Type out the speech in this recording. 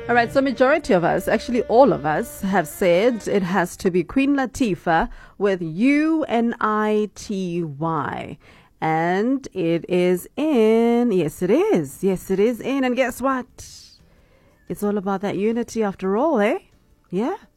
All right, so majority of us, actually all of us, have said it has to be Queen Latifah with UNITY. And it is in. Yes, it is. Yes, it is in. And guess what? It's all about that unity after all, eh? Yeah.